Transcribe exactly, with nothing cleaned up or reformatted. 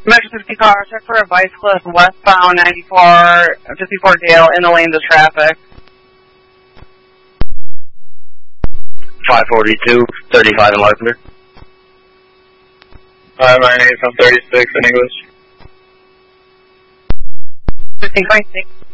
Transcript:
Metro fifty car, check for a bicyclist westbound ninety-four fifty-four Dale in the lanes of traffic. five forty-two, thirty-five in Larpenteur. Hi, my name is from thirty-six in English. fifteen twenty-six.